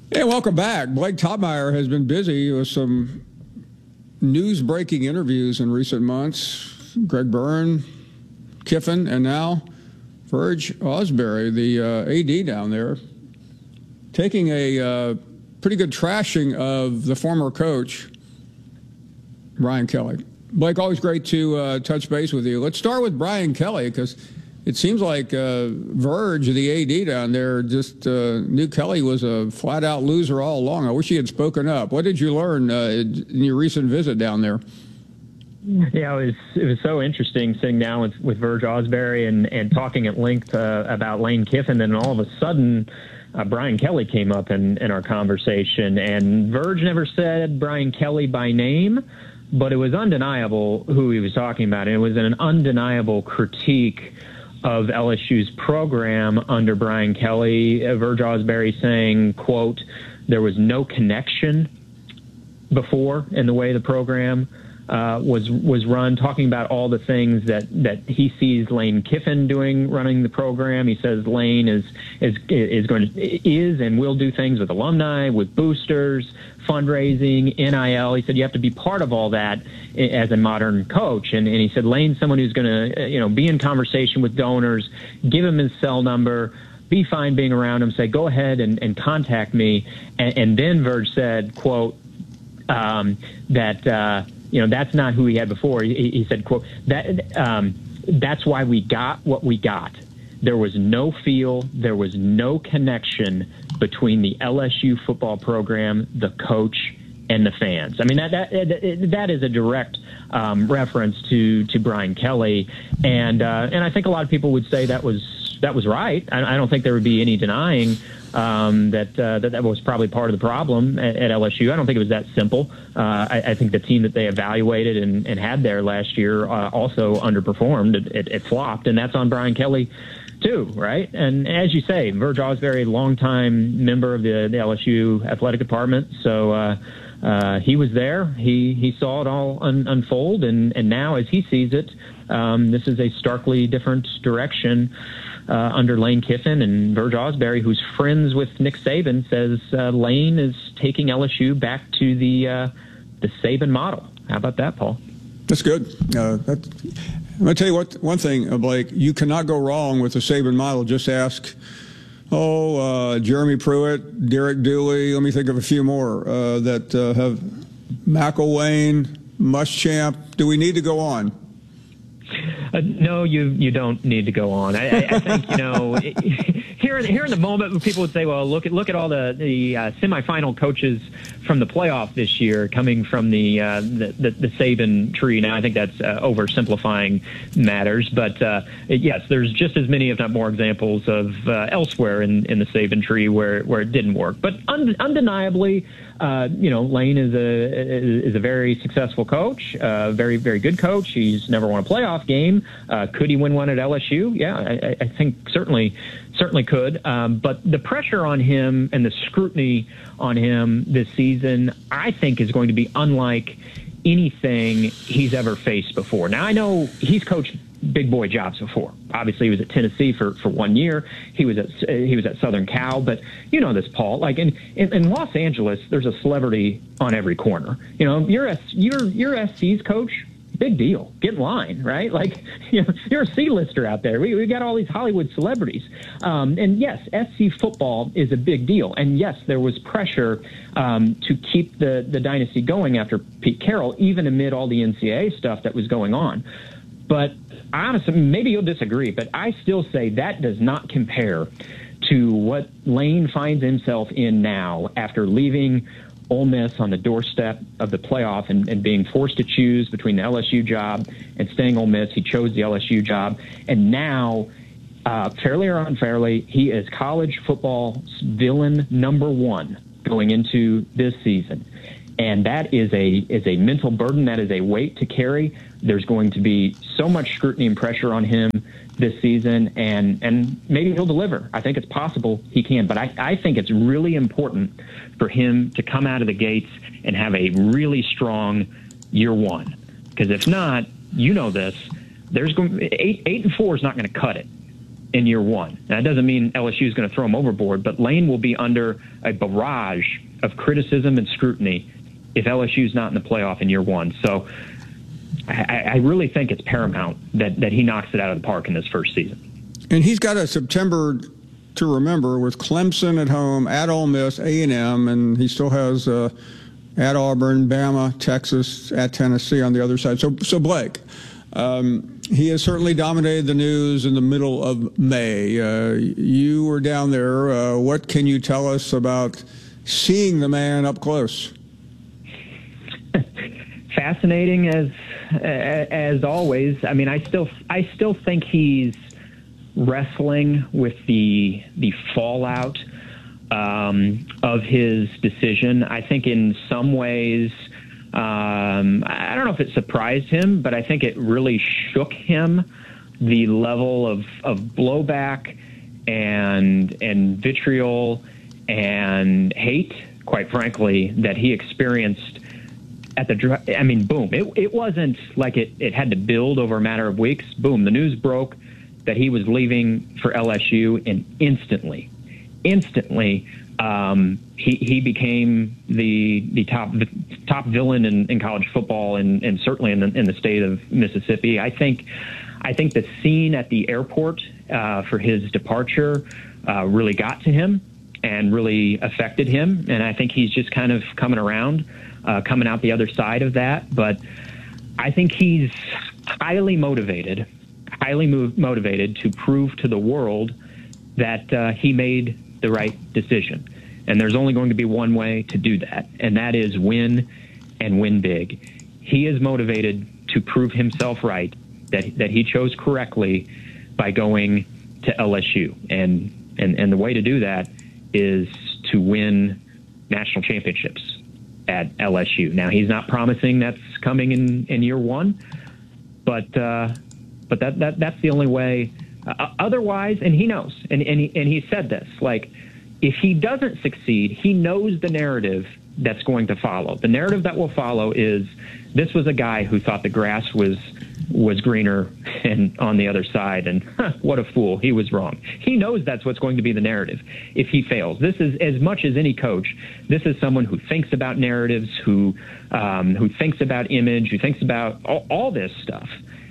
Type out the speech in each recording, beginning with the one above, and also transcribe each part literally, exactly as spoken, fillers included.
Hey, welcome back. Blake Toppmeyer has been busy with some news-breaking interviews in recent months. Greg Byrne, Kiffin, and now Verge Osbury, the uh, A D down there, taking a uh, pretty good trashing of the former coach, Brian Kelly. Blake, always great to uh, touch base with you. Let's start with Brian Kelly, because it seems like uh, Verge, the A D down there, just uh, knew Kelly was a flat-out loser all along. I wish he had spoken up. What did you learn uh, in your recent visit down there? Yeah, it was it was so interesting sitting down with, with Verge Osbury and, and talking at length uh, about Lane Kiffin, and all of a sudden uh, Brian Kelly came up in, in our conversation. And Verge never said Brian Kelly by name, but it was undeniable who he was talking about. And it was an undeniable critique of L S U's program under Brian Kelly. uh, Verge Osbury saying, quote, there was no connection before in the way the program uh, was was run, talking about all the things that, that he sees Lane Kiffin doing running the program. He says Lane is is is going to is and will do things with alumni, with boosters, fundraising, N I L. He said you have to be part of all that as a modern coach. And, and he said Lane's someone who's going to, you know, be in conversation with donors, give him his cell number, be fine being around him, say, go ahead and, and contact me. And, and then Verge said, quote, um, that, uh, you know, that's not who he had before. He, he said, quote, that um, that's why we got what we got. There was no feel, there was no connection between the L S U football program, the coach, and the fans. I mean, that that, that is a direct um, reference to, to Brian Kelly. And uh, and I think a lot of people would say that was that was right. I, I don't think there would be any denying um, that, uh, that that was probably part of the problem at, at L S U. I don't think it was that simple. Uh, I, I think the team that they evaluated and, and had there last year uh, also underperformed. It, it, it flopped, and that's on Brian Kelly too, right? And as you say, Verge Osbury, longtime member of the, the L S U athletic department, so uh, uh, he was there. He he saw it all un- unfold, and, and now, as he sees it, um, this is a starkly different direction uh, under Lane Kiffin. And Verge Osbury, who's friends with Nick Saban, says uh, Lane is taking L S U back to the uh, the Saban model. How about that, Paul? That's good. Uh, that's, I'm going to tell you what, one thing, Blake. You cannot go wrong with the Saban model. Just ask, oh, uh, Jeremy Pruitt, Derek Dooley. Let me think of a few more uh, that uh, have McElwain, Muschamp. Do we need to go on? Uh, no, you you don't need to go on. I, I, I think, you know, here in, here in the moment, people would say, well, look at look at all the the uh, semifinal coaches from the playoff this year coming from the uh, the, the, the Saban tree. Now, I think that's uh, oversimplifying matters, but uh, yes, there's just as many, if not more, examples of uh, elsewhere in, in the Saban tree where where it didn't work. But un- undeniably, Uh, you know, Lane is a is a very successful coach, uh, very very good coach. He's never won a playoff game. Uh, could he win one at L S U? Yeah, I, I think certainly certainly could. Um, but the pressure on him and the scrutiny on him this season, I think, is going to be unlike anything he's ever faced before. Now, I know he's coached big boy jobs before. Obviously, he was at Tennessee for, for one year. He was at he was at Southern Cal. But you know this, Paul. Like in, in, in Los Angeles, there's a celebrity on every corner. You know, you're a, you're you're S C's coach. Big deal. Get in line, right? Like, you know, you're a C-lister out there. We we got all these Hollywood celebrities. Um, and yes, S C football is a big deal. And yes, there was pressure um, to keep the the dynasty going after Pete Carroll, even amid all the N C double A stuff that was going on. But honestly, maybe you'll disagree, but I still say that does not compare to what Lane finds himself in now after leaving Ole Miss on the doorstep of the playoff and, and being forced to choose between the L S U job and staying Ole Miss. He chose the L S U job. And now, uh, fairly or unfairly, he is college football's villain number one going into this season. And that is a is a mental burden. That is a weight to carry. There's going to be so much scrutiny and pressure on him this season, and, and maybe he'll deliver. I think it's possible he can. But I, I think it's really important for him to come out of the gates and have a really strong year one. Because if not, you know this, there's going eight eight and four is not going to cut it. in year one. Now, that doesn't mean L S U is going to throw him overboard, but Lane will be under a barrage of criticism and scrutiny if L S U is not in the playoff in year one. So I, I really think it's paramount that, that he knocks it out of the park in this first season. And he's got a September to remember with Clemson at home, at Ole Miss, A and M, and he still has uh, at Auburn, Bama, Texas, at Tennessee on the other side. So, so Blake, um, he has certainly dominated the news in the middle of May. Uh, you were down there. Uh, what can you tell us about seeing the man up close? Fascinating as as always. I mean, I still I still think he's wrestling with the the fallout um, of his decision. I think in some ways, um, I don't know if it surprised him, but I think it really shook him, the level of, of blowback and and vitriol and hate, quite frankly, that he experienced at the, I mean, boom, it, it wasn't like it, it had to build over a matter of weeks. Boom, the news broke that he was leaving for L S U, and instantly, instantly, um, he, he became the the top the top villain in, in college football, and, and certainly in the, in the state of Mississippi. I think I think the scene at the airport uh, for his departure uh, really got to him and really affected him, and I think he's just kind of coming around, uh, coming out the other side of that. But I think he's highly motivated. highly motivated to prove to the world that uh, he made the right decision. And there's only going to be one way to do that, and that is win and win big. He is motivated to prove himself right, that that he chose correctly by going to L S U. And, and, and the way to do that is to win national championships at L S U. Now, he's not promising that's coming in, in year one, but uh, But that, that that's the only way. Uh, otherwise, and he knows, and, and, he, and he said this, like, if he doesn't succeed, he knows the narrative that's going to follow. The narrative that will follow is this was a guy who thought the grass was was greener and on the other side, and huh, what a fool, he was wrong. He knows that's what's going to be the narrative if he fails. This is, as much as any coach, this is someone who thinks about narratives, who um, who thinks about image, who thinks about all, all this stuff.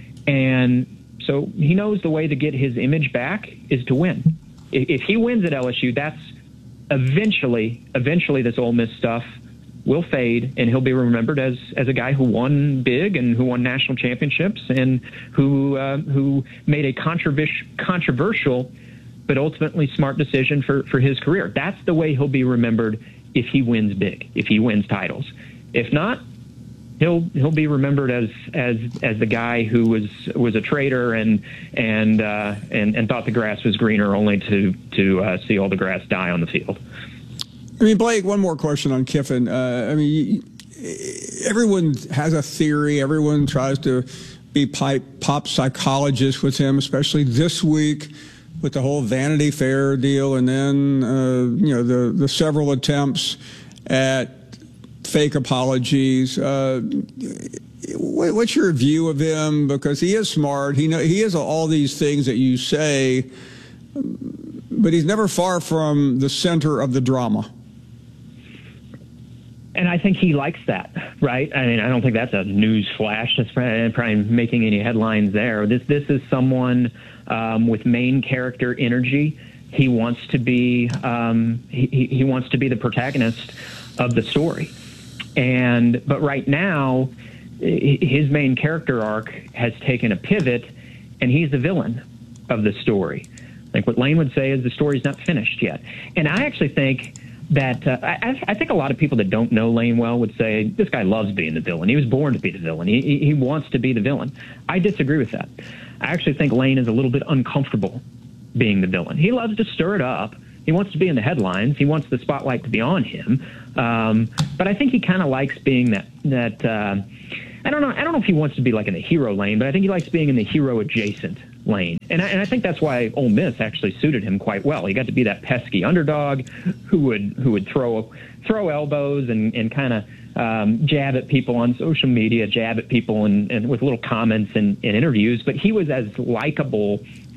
And so he knows the way to get his image back is to win. If he wins at L S U, that's eventually, eventually this Ole Miss stuff will fade, and he'll be remembered as, as a guy who won big and who won national championships and who uh, who made a controversial, controversial but ultimately smart decision for, for his career. That's the way he'll be remembered if he wins big, if he wins titles. If not, he'll he'll be remembered as as as the guy who was was a traitor and and uh, and and thought the grass was greener, only to to uh, see all the grass die on the field. I mean, Blake, one more question on Kiffin. Uh, I mean, everyone has a theory. Everyone tries to be pipe, pop psychologist with him, especially this week with the whole Vanity Fair deal, and then uh, you know the the several attempts at fake apologies. Uh, what's your view of him? Because he is smart. He know he has all these things that you say, but he's never far from the center of the drama. And I think he likes that, right? I mean, I don't think that's a news flash. That's probably making any headlines there. This this is someone um, with main character energy. He wants to be um, he, he wants to be the protagonist of the story. And but right now, his main character arc has taken a pivot, and he's the villain of the story. Like what Lane would say is the story's not finished yet. And I actually think that uh, I, I think a lot of people that don't know Lane well would say this guy loves being the villain. He was born to be the villain. He, he, he wants to be the villain. I disagree with that. I actually think Lane is a little bit uncomfortable being the villain. He loves to stir it up. He wants to be in the headlines. He wants the spotlight to be on him. Um, but I think he kind of likes being that, that uh, I don't know. I don't know if he wants to be like in the hero lane, but I think he likes being in the hero adjacent lane. And I, and I think that's why Ole Miss actually suited him quite well. He got to be that pesky underdog who would, who would throw, throw elbows and, and kind of um, jab at people on social media, jab at people and, and with little comments and, and interviews. But he was as likable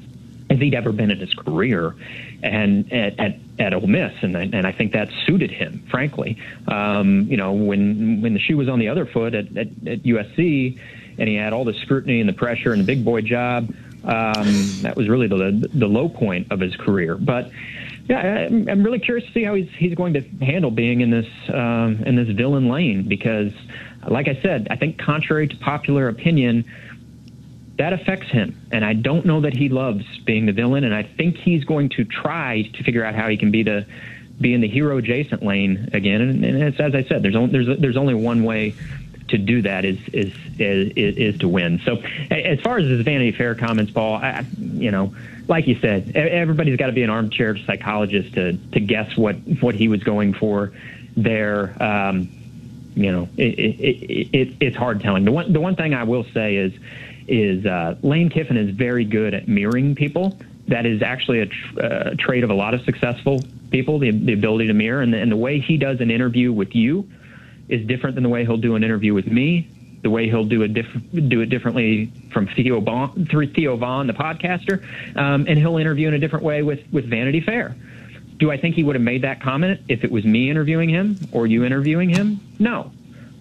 as he'd ever been in his career, and at at, at Ole Miss, and I, and I think that suited him, frankly. Um, you know, when when the shoe was on the other foot at, at, at U S C, and he had all the scrutiny and the pressure and the big boy job, um, that was really the the low point of his career. But yeah, I'm, I'm really curious to see how he's he's going to handle being in this um, in this villain lane, because, like I said, I think contrary to popular opinion, that affects him, and I don't know that he loves being the villain, and I think he's going to try to figure out how he can be the be in the hero adjacent lane again. And, and it's, as I said, there's only, there's there's only one way to do that is is is is to win. So as far as his Vanity Fair comments, Paul, I, you know, like you said, everybody's got to be an armchair psychologist to to guess what what he was going for there. Um, you know, it, it, it, it's hard telling. The one the one thing I will say is is uh, Lane Kiffin is very good at mirroring people. That is actually a tr- uh, trait of a lot of successful people, the, the ability to mirror. And the, and the way he does an interview with you is different than the way he'll do an interview with me, the way he'll do, a diff- do it differently from Theo Vaughn, through Theo Vaughn, the podcaster, um, and he'll interview in a different way with, with Vanity Fair. Do I think he would have made that comment if it was me interviewing him or you interviewing him? No.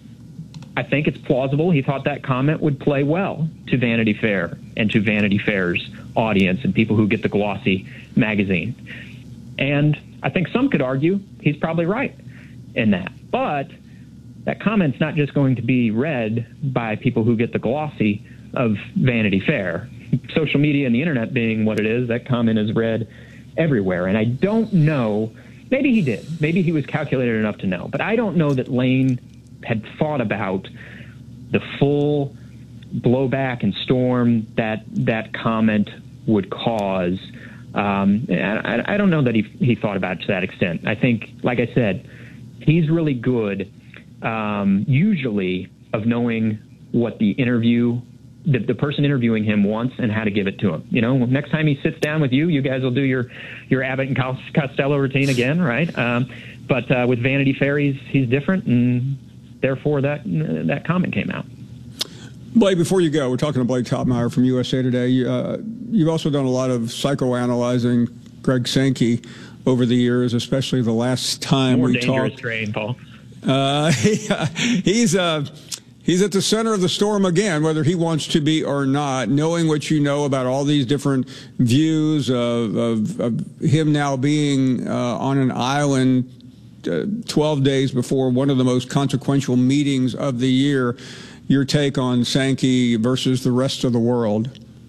I think it's plausible he thought that comment would play well to Vanity Fair and to Vanity Fair's audience and people who get the glossy magazine. And I think some could argue he's probably right in that. But that comment's not just going to be read by people who get the glossy of Vanity Fair. Social media and the internet being what it is, that comment is read everywhere. And I don't know, maybe he did. Maybe he was calculated enough to know. But I don't know that Lane had thought about the full blowback and storm that that comment would cause. Um, I, I don't know that he, he thought about it to that extent. I think, like I said, he's really good, um, usually, of knowing what the interview, the, the person interviewing him wants and how to give it to him. You know, next time he sits down with you, you guys will do your, your Abbott and Costello routine again, right? Um, but uh, with Vanity Fair, he's, he's different, and therefore that that comment came out. Blake, before you go, we're talking to Blake Toppmeyer from U S A Today. Uh, you've also done a lot of psychoanalyzing Greg Sankey over the years, especially the last time More we dangerous talked. Strain, Paul. Uh, he, he's uh, he's at the center of the storm again, whether he wants to be or not. Knowing what you know about all these different views of, of, of him now being uh, on an island Uh, twelve days before one of the most consequential meetings of the year, your take on Sankey versus the rest of the world?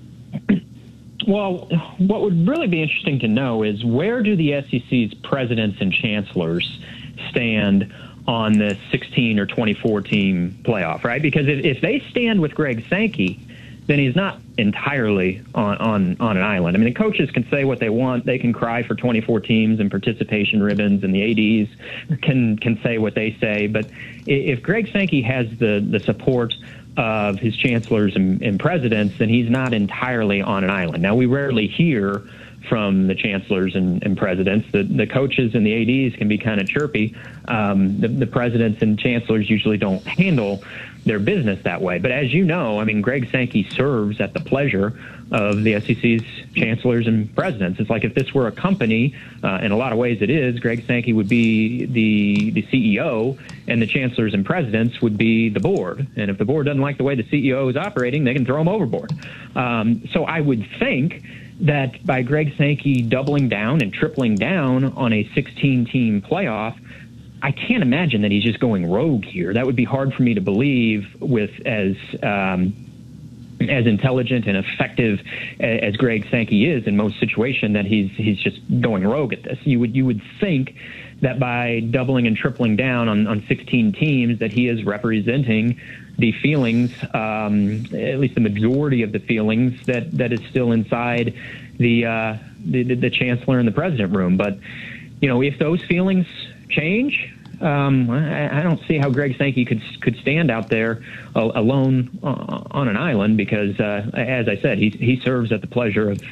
Well, what would really be interesting to know is where do the S E C's presidents and chancellors stand on this sixteen or twenty-four team playoff, right? Because if, if they stand with Greg Sankey, then he's not entirely on, on, on an island. I mean, the coaches can say what they want. They can cry for twenty-four teams and participation ribbons, and the A Ds can can say what they say. But if Greg Sankey has the, the support of his chancellors and, and presidents, then he's not entirely on an island. Now, we rarely hear from the chancellors and, and presidents. The, the coaches and the A Ds can be kind of chirpy. Um, the, the presidents and chancellors usually don't handle their business that way. But as you know, I mean, Greg Sankey serves at the pleasure of the S E C's chancellors and presidents. It's like if this were a company, uh, in a lot of ways it is, Greg Sankey would be the the C E O and the chancellors and presidents would be the board. And if the board doesn't like the way the C E O is operating, they can throw him overboard. Um, so I would think that by Greg Sankey doubling down and tripling down on a sixteen-team playoff, I can't imagine that he's just going rogue here. That would be hard for me to believe with as um, as intelligent and effective as Greg Sankey is in most situations, that he's he's just going rogue at this. You would you would think that by doubling and tripling down on, on sixteen teams, that he is representing the feelings, um, at least the majority of the feelings that, that is still inside the, uh, the the chancellor and the president room. But you know, if those feelings change, um, I, I don't see how Greg Sankey could could stand out there uh, alone uh, on an island, because, uh, as I said, he he serves at the pleasure of